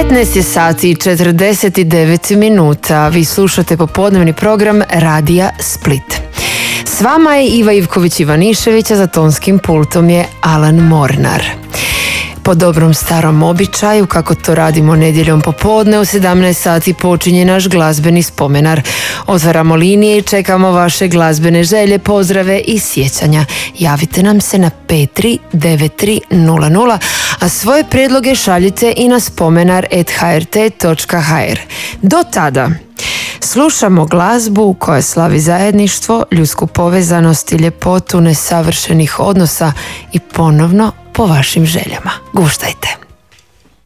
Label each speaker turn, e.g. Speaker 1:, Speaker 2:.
Speaker 1: 15 je sati i 49 minuta. Vi slušate popodnevni program Radija Split. S vama je Iva Ivković-Ivanišević, a za tonskim pultom je Alan Mornar. Po dobrom starom običaju, kako to radimo nedjeljom popodne, u 17 sati počinje naš glazbeni spomenar. Otvaramo linije i čekamo vaše glazbene želje, pozdrave i sjećanja. Javite nam se na 539300, a svoje prijedloge šaljite i na spomenar@hrt.hr. Do tada slušamo glazbu koja slavi zajedništvo, ljudsku povezanost i ljepotu nesavršenih odnosa i ponovno po vašim željama. Guštajte!